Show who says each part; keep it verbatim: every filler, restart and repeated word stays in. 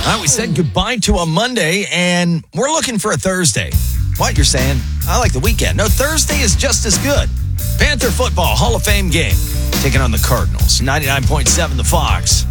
Speaker 1: All right, we said goodbye to a Monday, and we're looking for a Thursday. What, you're saying? I like the weekend. No, Thursday is just as good. Panther football Hall of Fame game. Taking on the Cardinals. ninety-nine point seven The Fox.